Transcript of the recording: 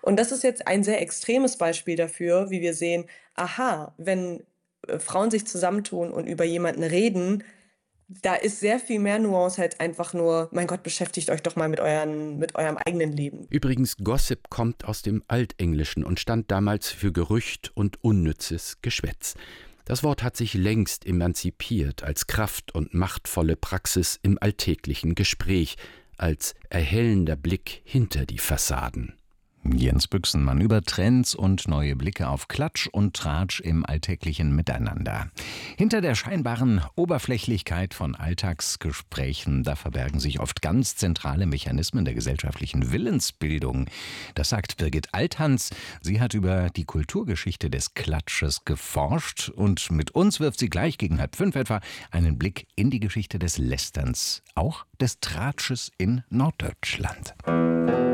Und das ist jetzt ein sehr extremes Beispiel dafür, wie wir sehen, aha, wenn Frauen sich zusammentun und über jemanden reden, da ist sehr viel mehr Nuance als einfach nur, mein Gott, beschäftigt euch doch mal mit eurem eigenen Leben. Übrigens, Gossip kommt aus dem Altenglischen und stand damals für Gerücht und unnützes Geschwätz. Das Wort hat sich längst emanzipiert als kraft- und machtvolle Praxis im alltäglichen Gespräch, als erhellender Blick hinter die Fassaden. Jens Büchsenmann über Trends und neue Blicke auf Klatsch und Tratsch im alltäglichen Miteinander. Hinter der scheinbaren Oberflächlichkeit von Alltagsgesprächen, da verbergen sich oft ganz zentrale Mechanismen der gesellschaftlichen Willensbildung. Das sagt Birgit Althans. Sie hat über die Kulturgeschichte des Klatsches geforscht und mit uns wirft sie gleich gegen 4:30 etwa einen Blick in die Geschichte des Lästerns, auch des Tratsches in Norddeutschland.